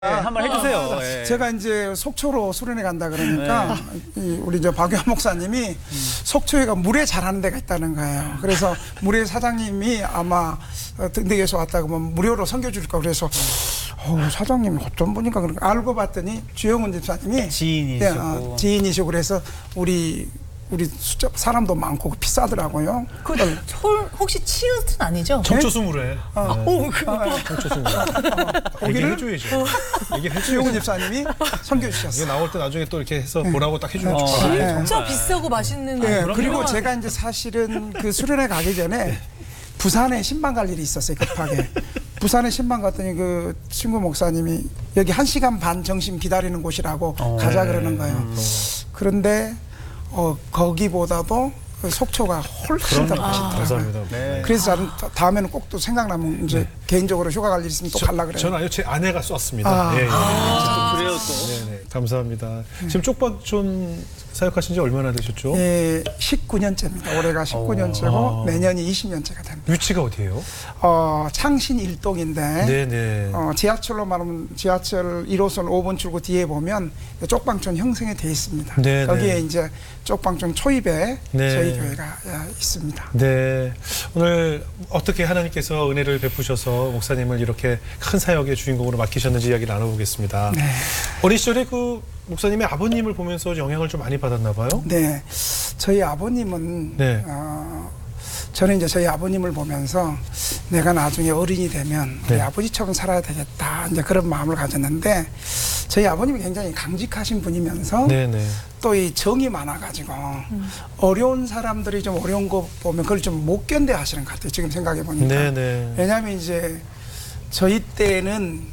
한번 해주세요. 예. 제가 이제 속초로 수련회 간다 그러니까 우리 이제 박유한 목사님이 속초에가 물회 잘하는 데가 있다는 거예요. 그래서 물회 사장님이 아마 등대에서 왔다고 하면 무료로 섬겨줄까 그래서 사장님이 어떤 분인가 그러니까 알고 봤더니 주영훈 집사님이 지인이시고. 지인이시고 그래서 우리 숫자 사람도 많고 비싸더라고요. 그 혹시 치읓은 아니죠? 정초수물에. 정초수물. 얘기해줘야죠. 얘기해줘야죠. 주영훈 집사님이 섬겨주셨어요. 이게 나올 때 나중에 또 이렇게 해서 보라고 딱 해주면 어, 좋아요. 네. 진짜 비싸고 맛있는 네, 거. 그리고 제가 이제 사실은 그 수련회 가기 전에 부산에 신방 갈 일이 있었어요, 급하게. 부산에 신방 갔더니 그 친구 목사님이 여기 1시간 반 정심 기다리는 곳이라고 가자 그러는 거예요. 그런데 거기보다도 그 속초가 훨씬 더 맛있더라고요. 감사합니다. 네. 그래서 저는 다음에는 꼭 또 생각나면 이제 개인적으로 휴가 갈 일 있으면 또 가려고 그래요. 저는 아니요, 제 아내가 쐈습니다. 아. 예, 예. 그래요 또. 네네, 감사합니다. 지금 쪽방촌 사역하신 지 얼마나 되셨죠? 예, 19년째입니다. 올해가 19년째고 내년이 20년째가 됩니다. 위치가 어디예요? 창신 일동인데 네네. 지하철로 말하면 지하철 1호선 5번 출구 뒤에 보면 쪽방촌 형성이 되어 있습니다. 네네. 거기에 이제 쪽방촌 초입에 네. 저희 교회가 있습니다. 네. 오늘 어떻게 하나님께서 은혜를 베푸셔서 목사님을 이렇게 큰 사역의 주인공으로 맡기셨는지 이야기 나눠보겠습니다. 네. 어린 시절에 그 목사님의 아버님을 보면서 영향을 좀 많이 받았나 봐요? 네, 저희 아버님은 네. 저는 이제 저희 아버님을 보면서 내가 나중에 어른이 되면 우리 네. 아버지처럼 살아야 되겠다 이제 그런 마음을 가졌는데 저희 아버님이 굉장히 강직하신 분이면서 네네. 또 이 정이 많아가지고 어려운 사람들이 좀 어려운 거 보면 그걸 좀 못 견뎌 하시는 것 같아요. 지금 생각해 보니까. 네네. 왜냐하면 이제 저희 때는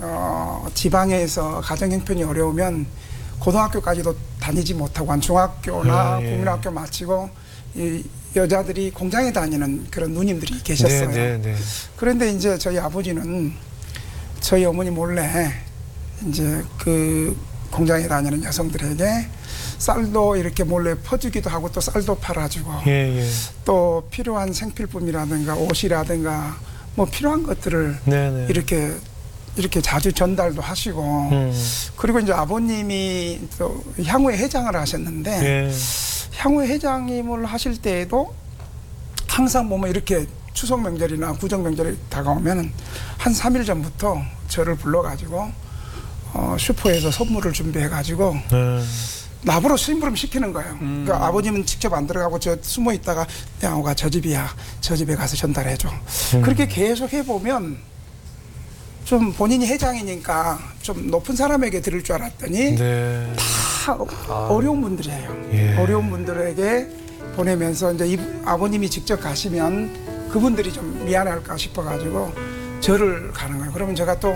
지방에서 가정 형편이 어려우면 고등학교까지도 다니지 못하고 한 중학교나 예. 국민학교 마치고 이 여자들이 공장에 다니는 그런 누님들이 계셨어요. 네네. 그런데 이제 저희 아버지는 저희 어머니 몰래 이제 그 공장에 다니는 여성들에게 쌀도 이렇게 몰래 퍼주기도 하고 또 쌀도 팔아주고 예. 또 필요한 생필품이라든가 옷이라든가 뭐 필요한 것들을 네네. 이렇게 자주 전달도 하시고 그리고 이제 아버님이 또 향후회 회장을 하셨는데 예. 향후회 회장님을 하실 때에도 항상 보면 이렇게 추석 명절이나 구정 명절이 다가오면 한 3일 전부터 저를 불러가지고 슈퍼에서 선물을 준비해가지고 나보러 심부름 시키는 거예요. 그러니까 아버님은 직접 안 들어가고 저 숨어 있다가 양호가 저 집이야. 저 집에 가서 전달해줘. 그렇게 계속 해보면 좀 본인이 회장이니까 좀 높은 사람에게 드릴 줄 알았더니 네. 다 어려운 분들이에요. 예. 어려운 분들에게 보내면서 이제 아버님이 직접 가시면 그분들이 좀 미안할까 싶어가지고 저를 가는 거예요. 그러면 제가 또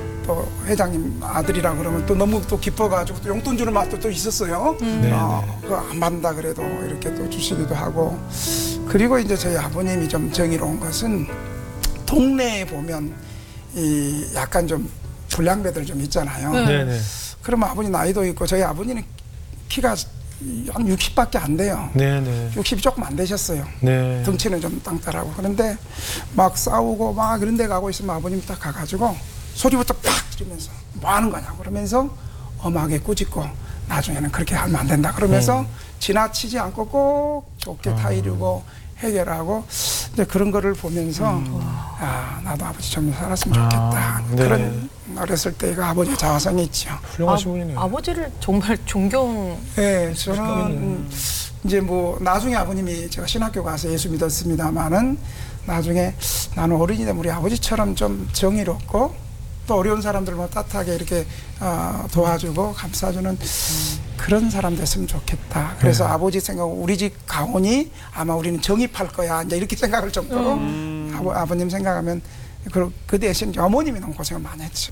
회장님 아들이라 그러면 또 너무 또 기뻐가지고 또 용돈 주는 맛도 또 있었어요. 그거 안 받는다 그래도 이렇게 또 주시기도 하고 그리고 이제 저희 아버님이 좀 정의로운 것은 동네에 보면 이 약간 좀 불량배들 좀 있잖아요. 네네. 그러면 아버님 나이도 있고 저희 아버님은 키가 한 60밖에 안 돼요. 네네. 60이 조금 안 되셨어요. 네. 덩치는 좀 땅땅하고 그런데 막 싸우고 막 그런 데 가고 있으면 아버님이 딱 가가지고 소리부터 팍 지르면서 뭐 하는 거냐고 그러면서 엄하게 꾸짖고 나중에는 그렇게 하면 안 된다 그러면서 지나치지 않고 꼭 좋게 타이르고 해결하고 이제 그런 거를 보면서 나도 아버지처럼 살았으면 좋겠다. 네. 그런 어렸을 때가 아버지의 자화성이 있죠. 훌륭하신 분이네요. 아버지를 정말 존경. 네, 저는 이제 뭐 나중에 아버님이 제가 신학교 가서 예수 믿었습니다만은 나중에 나는 어른이 되면 우리 아버지처럼 좀 정의롭고 또 어려운 사람들만 따뜻하게 이렇게 도와주고 감싸주는 그런 사람 됐으면 좋겠다. 그래서 아버지 생각, 우리 집 가훈이 아마 우리는 정입할 거야. 이제 이렇게 생각할 정도로 아버님 생각하면 그 대신 어머님이 너무 고생을 많이 했죠.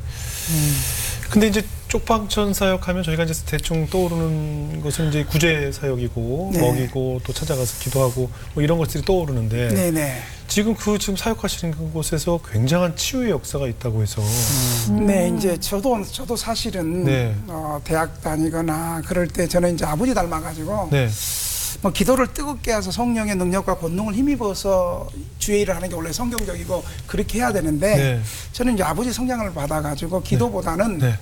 근데 이제 쪽방촌 사역하면 저희가 이제 대충 떠오르는 것은 이제 구제 사역이고 네. 먹이고 또 찾아가서 기도하고 뭐 이런 것들이 떠오르는데 네네. 지금 사역하시는 곳에서 굉장한 치유의 역사가 있다고 해서 네, 이제 저도 사실은 네. 대학 다니거나 그럴 때 저는 이제 아버지 닮아가지고 네. 뭐 기도를 뜨겁게 해서 성령의 능력과 권능을 힘입어서 주의 일을 하는 게 원래 성경적이고 그렇게 해야 되는데 네. 저는 이제 아버지 성장을 받아가지고 기도보다는 네.